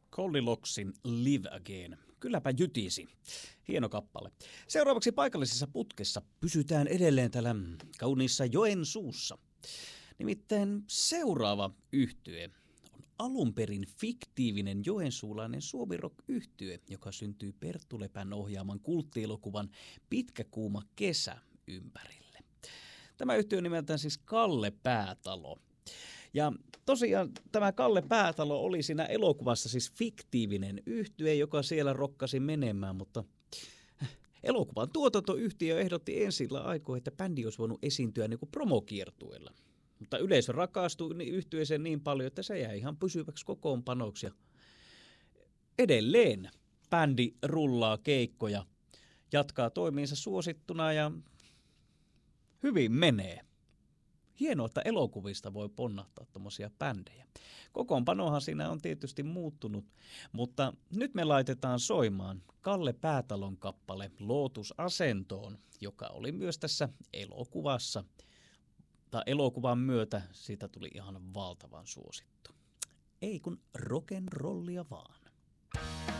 Goldilocksin Live Again. Kylläpä jytisi. Hieno kappale. Seuraavaksi paikallisessa putkessa pysytään edelleen täällä kauniissa Joensuussa. Nimittäin seuraava yhtye on alun perin fiktiivinen joensuulainen suomirock-yhtye, joka syntyi Perttu Lepän ohjaaman kulttielokuvan Pitkä kuuma kesä ympärille. Tämä yhtye on nimeltään siis Kalle Päätalo. Ja tosiaan tämä Kalle Päätalo oli siinä elokuvassa siis fiktiivinen yhtye, joka siellä rokkasi menemään, mutta elokuvan tuotantoyhtiö ehdotti ensillä aikoina, että bändi olisi voinut esiintyä niin kuin promokiertueella. Mutta yleisö rakastui yhtyeeseen niin paljon, että se jäi ihan pysyväksi kokoonpanoksi. Ja edelleen bändi rullaa keikkoja, jatkaa toimiinsa suosittuna ja hyvin menee. Hienoa, että elokuvista voi ponnahtaa tommosia bändejä. Kokoonpanohan siinä on tietysti muuttunut, mutta nyt me laitetaan soimaan Kalle Päätalon kappale Lootusasentoon, joka oli myös tässä elokuvassa. Tai elokuvan myötä siitä tuli ihan valtavan suosittu. Ei kun rock'n'rollia vaan.